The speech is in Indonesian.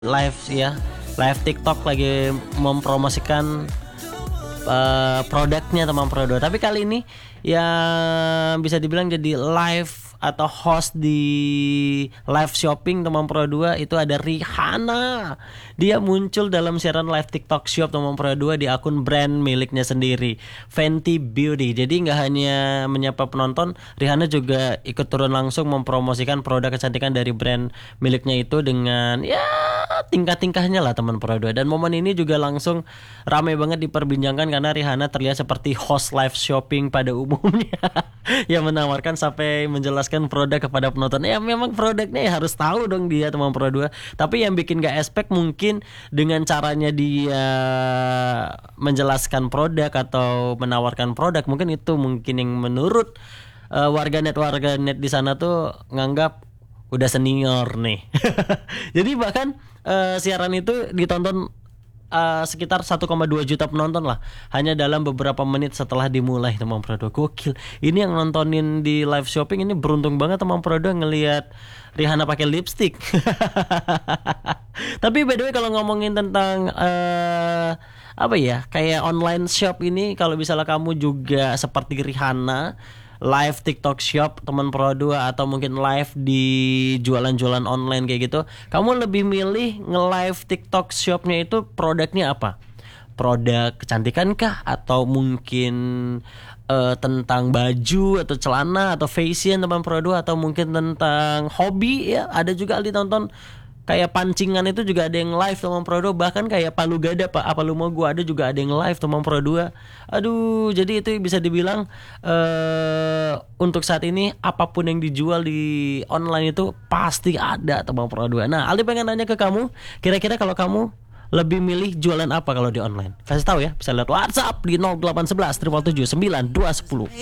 live ya, live TikTok lagi mempromosikan produknya teman Pro 2. Tapi kali ini yang bisa dibilang jadi live atau host di live shopping teman Pro 2 itu ada Rihanna. Dia muncul dalam siaran live TikTok Shop teman Pro 2 di akun brand miliknya sendiri, Fenty Beauty. Jadi nggak hanya menyapa penonton, Rihanna juga ikut turun langsung mempromosikan produk kecantikan dari brand miliknya itu dengan ya tingkah-tingkahnya lah teman Pro 2. Dan momen ini juga langsung ramai banget diperbincangkan karena Rihanna terlihat seperti host live shopping pada umumnya yang menawarkan sampai menjelaskan produk kepada penonton. Ya memang produknya ya harus tahu dong dia teman Pro 2. Tapi yang bikin gak expect mungkin dengan caranya dia menjelaskan produk atau menawarkan produk, mungkin itu yang menurut warganet di sana tuh nganggap udah senior nih. Jadi bahkan siaran itu ditonton sekitar 1,2 juta penonton lah hanya dalam beberapa menit setelah dimulai teman Pro 2. Gokil. Ini yang nontonin di live shopping ini beruntung banget teman Pro 2 ngelihat Rihanna pakai lipstick. Tapi by the way kalau ngomongin tentang apa ya, kayak online shop ini, kalau misalnya kamu juga seperti Rihanna live TikTok Shop teman Pro 2 atau mungkin live di jualan-jualan online kayak gitu, kamu lebih milih nge-live TikTok Shopnya itu produknya apa? Produk kecantikan kah? Atau mungkin tentang baju atau celana atau fashion teman Pro 2, atau mungkin tentang hobi ya, ada juga ditonton. Kayak pancingan itu juga ada yang live teman Pro 2. Bahkan kayak palu gada Pak, apa lu mau gua ada juga ada yang live teman Pro 2. Aduh, jadi itu bisa dibilang untuk saat ini apapun yang dijual di online itu pasti ada teman Pro 2. Nah, Aldi pengen nanya ke kamu, kira-kira kalau kamu lebih milih jualan apa kalau di online? Kasih tahu ya, bisa lihat WhatsApp di 0811 777 9210.